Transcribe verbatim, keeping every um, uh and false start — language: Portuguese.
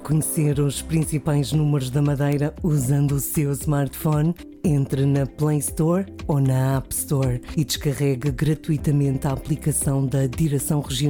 conhecer os principais números da Madeira usando o seu smartphone? Entre na Play Store ou na App Store e descarregue gratuitamente a aplicação da Direção Regional